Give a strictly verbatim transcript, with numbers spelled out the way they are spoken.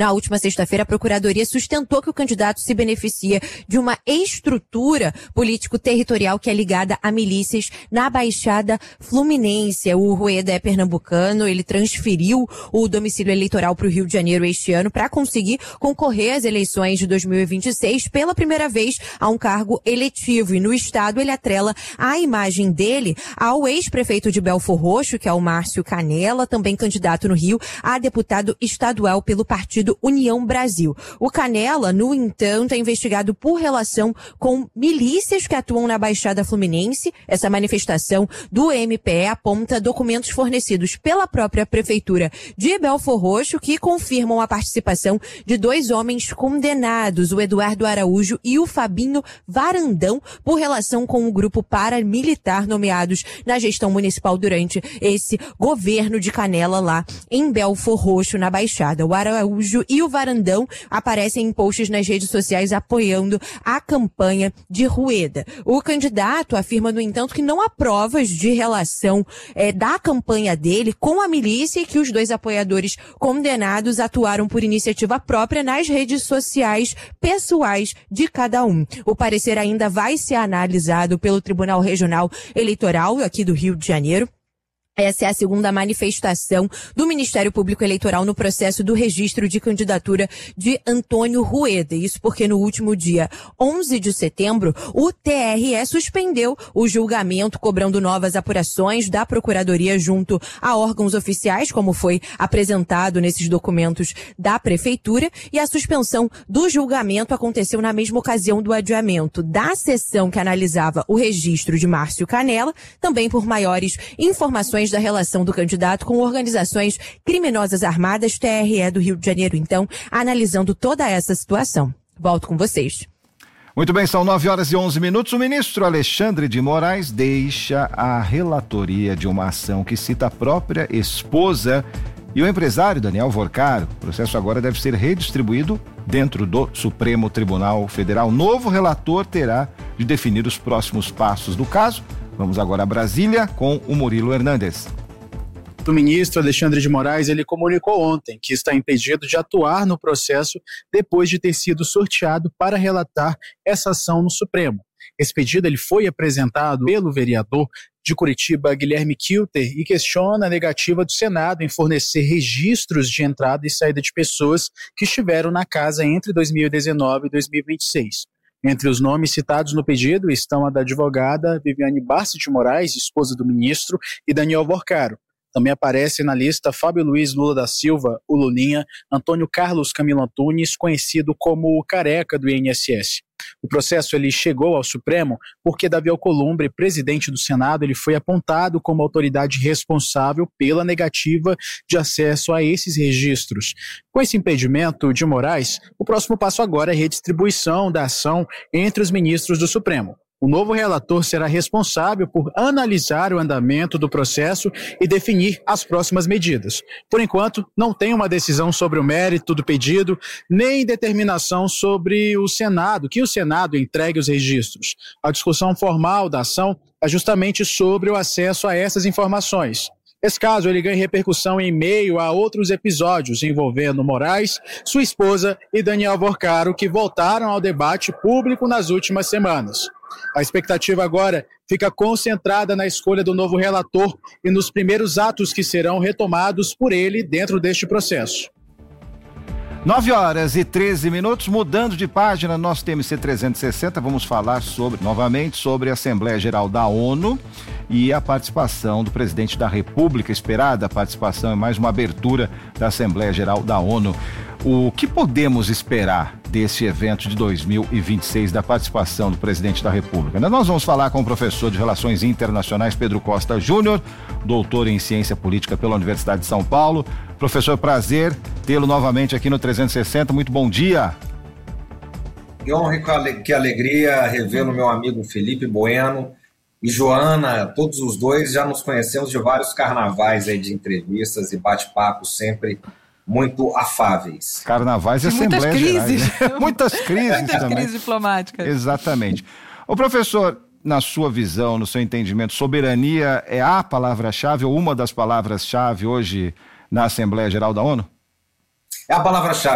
Na última sexta-feira, a Procuradoria sustentou que o candidato se beneficia de uma estrutura político-territorial que é ligada a milícias na Baixada Fluminense. O Rueda é pernambucano, ele transferiu o domicílio eleitoral para o Rio de Janeiro este ano para conseguir concorrer às eleições de dois mil e vinte e seis pela primeira vez a um cargo eletivo. E no estado ele atrela a imagem dele ao ex-prefeito de Belfor Roxo, que é o Márcio Canela, também candidato no Rio a deputado estadual pelo partido União Brasil. O Canela, no entanto, é investigado por relação com milícias que atuam na Baixada Fluminense. Essa manifestação do M P E aponta documentos fornecidos pela própria prefeitura de Belfor Roxo que confirmam a participação de dois homens condenados, o Eduardo Araújo e o Fabinho Varandão, por relação com um grupo paramilitar nomeados na gestão municipal durante esse governo de Canela lá em Belfor Roxo, na Baixada. O Araújo e o Varandão aparecem em posts nas redes sociais apoiando a campanha de Rueda. O candidato afirma, no entanto, que não há provas de relação é, da campanha dele com a milícia e que os dois apoiadores condenados atuaram por iniciativa própria nas redes sociais pessoais de cada um. O parecer ainda vai ser analisado pelo Tribunal Regional Eleitoral aqui do Rio de Janeiro. Essa é a segunda manifestação do Ministério Público Eleitoral no processo do registro de candidatura de Antônio Rueda. Isso porque no último dia onze de setembro, o T R E suspendeu o julgamento, cobrando novas apurações da Procuradoria junto a órgãos oficiais, como foi apresentado nesses documentos da Prefeitura, e a suspensão do julgamento aconteceu na mesma ocasião do adiamento da sessão que analisava o registro de Márcio Canela, também por maiores informações da relação do candidato com organizações criminosas armadas. T R E do Rio de Janeiro, então, analisando toda essa situação. Volto com vocês. Muito bem, são nove horas e onze minutos. O ministro Alexandre de Moraes deixa a relatoria de uma ação que cita a própria esposa e o empresário Daniel Vorcaro. O processo agora deve ser redistribuído dentro do Supremo Tribunal Federal. O novo relator terá de definir os próximos passos do caso. Vamos agora a Brasília com o Murilo Hernandes. O ministro Alexandre de Moraes, ele comunicou ontem que está impedido de atuar no processo depois de ter sido sorteado para relatar essa ação no Supremo. Esse pedido ele foi apresentado pelo vereador de Curitiba, Guilherme Kilter, e questiona a negativa do Senado em fornecer registros de entrada e saída de pessoas que estiveram na casa entre dois mil e dezenove e dois mil e vinte e seis. Entre os nomes citados no pedido estão a da advogada Viviane Barça de Moraes, esposa do ministro, e Daniel Vorcaro. Também aparece na lista Fábio Luiz Lula da Silva, o Lulinha, Antônio Carlos Camilo Antunes, conhecido como o Careca do I N S S. O processo ele chegou ao Supremo porque Davi Alcolumbre, presidente do Senado, ele foi apontado como autoridade responsável pela negativa de acesso a esses registros. Com esse impedimento de Moraes, o próximo passo agora é a redistribuição da ação entre os ministros do Supremo. O novo relator será responsável por analisar o andamento do processo e definir as próximas medidas. Por enquanto, não tem uma decisão sobre o mérito do pedido, nem determinação sobre o Senado, que o Senado entregue os registros. A discussão formal da ação é justamente sobre o acesso a essas informações. Esse caso ele ganha repercussão em meio a outros episódios envolvendo Moraes, sua esposa e Daniel Vorcaro, que voltaram ao debate público nas últimas semanas. A expectativa agora fica concentrada na escolha do novo relator e nos primeiros atos que serão retomados por ele dentro deste processo. nove horas e treze minutos, mudando de página, nosso T M C trezentos e sessenta, vamos falar sobre, novamente sobre a Assembleia Geral da ONU e a participação do presidente da República, esperada a participação, é mais uma abertura da Assembleia Geral da ONU. O que podemos esperar desse evento de dois mil e vinte e seis, da participação do presidente da República? Nós vamos falar com o professor de Relações Internacionais, Pedro Costa Júnior, doutor em Ciência Política pela Universidade de São Paulo. Professor, prazer tê-lo novamente aqui no trezentos e sessenta, muito bom dia. Que honra e que alegria revê-lo, meu amigo Felipe Bueno e Joana, todos os dois já nos conhecemos de vários carnavais aí de entrevistas e bate-papos sempre muito afáveis. Carnavais e Assembleia Geral. Muitas crises Muitas também. crises diplomáticas. Exatamente. Ô professor, na sua visão, no seu entendimento, soberania é a palavra-chave ou uma das palavras-chave hoje na Assembleia Geral da ONU? É a palavra-chave.